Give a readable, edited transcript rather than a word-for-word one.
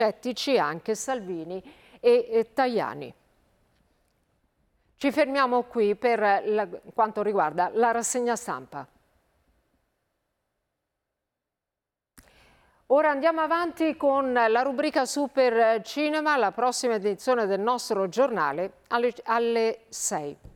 scettici anche Salvini e Tajani. Ci fermiamo qui per quanto riguarda la rassegna stampa. Ora andiamo avanti con la rubrica Super Cinema, la prossima edizione del nostro giornale alle 6.